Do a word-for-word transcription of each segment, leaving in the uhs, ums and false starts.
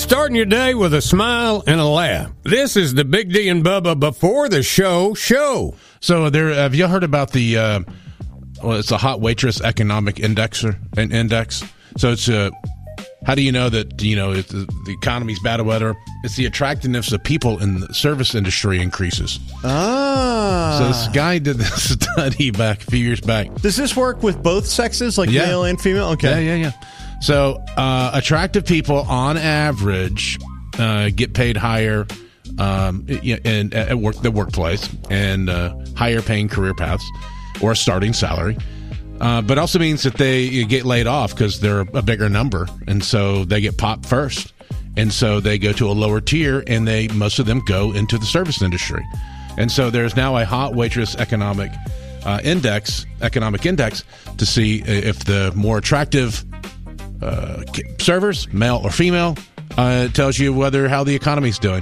Starting your day with a smile and a laugh. This is the Big D and Bubba before the show show. So there, have you heard about the, uh, well, it's a hot waitress economic indexer, an index. So it's a, how do you know that, you know, it's the, the economy's bad or whatever? It's the attractiveness of people in the service industry increases. Ah. So this guy did this study back a few years back. Does this work with both sexes, like Yeah. male and female? Okay. Yeah, yeah, yeah. So uh, attractive people, on average, uh, get paid higher um, in, at work, the workplace, and uh, higher paying career paths or a starting salary. Uh, but also means that they get laid off because they're a bigger number, and so they get popped first, and so they go to a lower tier, and they most of them go into the service industry, and so there's now a hot waitress economic uh, index, economic index, to see if the more attractive uh, servers, male or female, uh, it tells you whether how the economy's doing.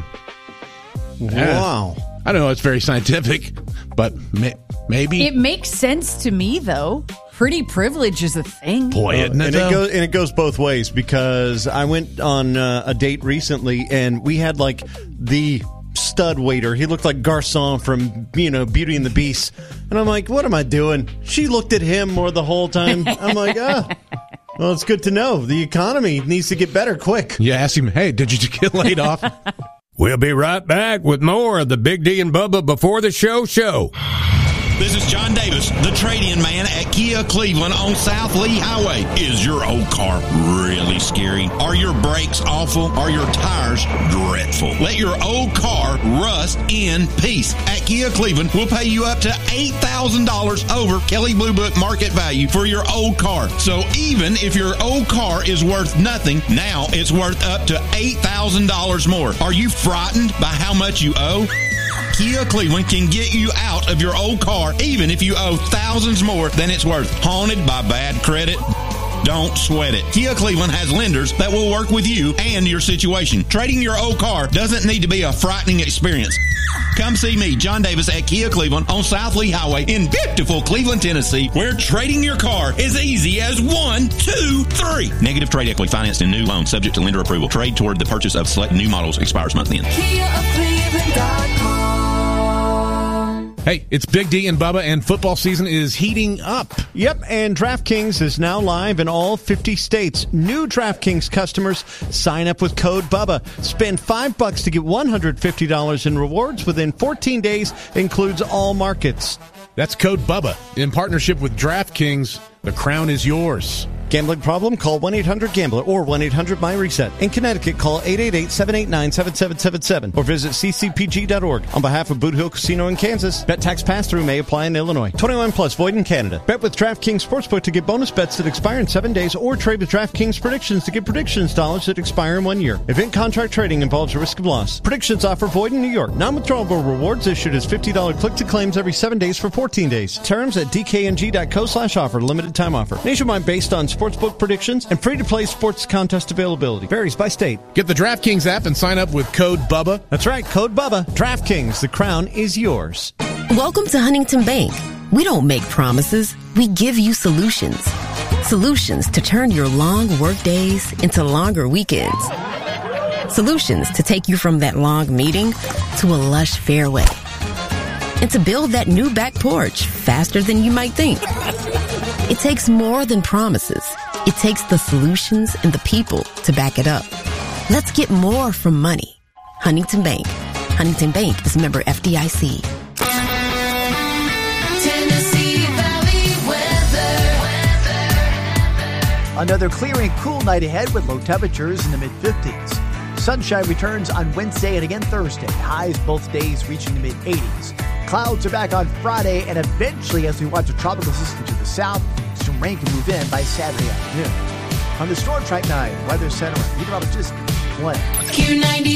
Wow. Yeah. I don't know. It's very scientific, but may, maybe It makes sense to me, though. Pretty privilege is a thing. boy, isn't it? and though? it goes and it goes both ways, because I went on uh, a date recently, and we had like the stud waiter. He looked like Garcon from, you know, Beauty and the Beast, and I'm like, what am I doing? She looked at him more the whole time. I'm like, oh, well, it's good to know the economy needs to get better quick. You ask him, hey, did you get laid off? We'll be right back with more of the Big D and Bubba before the show show. This is John Davis, the trade-in man at Kia Cleveland on South Lee Highway. Is your old car really scary? Are your brakes awful? Are your tires dreadful? Let your old car rust in peace. At Kia Cleveland, we'll pay you up to eight thousand dollars over Kelley Blue Book market value for your old car. So even if your old car is worth nothing, now it's worth up to eight thousand dollars more. Are you frightened by how much you owe? Kia Cleveland can get you out of your old car even if you owe thousands more than it's worth. Haunted by bad credit? Don't sweat it. Kia Cleveland has lenders that will work with you and your situation. Trading your old car doesn't need to be a frightening experience. Come see me, John Davis, at Kia Cleveland on South Lee Highway in beautiful Cleveland, Tennessee, where trading your car is easy as one, two, three. Negative trade equity financed in new loans subject to lender approval. Trade toward the purchase of select new models expires month end. Kia of Cleveland dot com. Hey, it's Big D and Bubba, and football season is heating up. Yep, and DraftKings is now live in all fifty states. New DraftKings customers sign up with code BUBBA. Spend five bucks to get one hundred fifty dollars in rewards within fourteen days. Includes all markets. That's code BUBBA. In partnership with DraftKings, the crown is yours. Gambling problem? Call one eight hundred gambler or one eight hundred my reset. In Connecticut, call eight eight eight, seven eight nine, seven seven seven seven or visit c c p g dot org. On behalf of Boot Hill Casino in Kansas, bet tax pass-through may apply in Illinois. twenty-one plus, void in Canada. Bet with DraftKings Sportsbook to get bonus bets that expire in seven days, or trade with DraftKings Predictions to get predictions dollars that expire in one year. Event contract trading involves a risk of loss. Predictions offer void in New York. Non-withdrawable rewards issued as fifty dollars click-to-claims every seven days for fourteen days. Terms at d k n g dot co slash offer. Limited time offer. Nationwide based on sportsbook predictions and free-to-play sports contest availability. Varies by state. Get the DraftKings app and sign up with code BUBBA. That's right, code BUBBA. DraftKings, the crown is yours. Welcome to Huntington Bank. We don't make promises. We give you solutions. Solutions to turn your long work days into longer weekends. Solutions to take you from that long meeting to a lush fairway. And to build that new back porch faster than you might think. It takes more than promises. It takes the solutions and the people to back it up. Let's get more from money. Huntington Bank. Huntington Bank is member F D I C. Tennessee Valley weather. Another clear and cool night ahead with low temperatures in the mid-fifties. Sunshine returns on Wednesday and again Thursday. Highs both days reaching the mid-eighties. Clouds are back on Friday, and eventually, as we watch a tropical system to the south, some rain can move in by Saturday afternoon. On the Storm Track nine Weather Center, meteorologist Glenn. Q ninety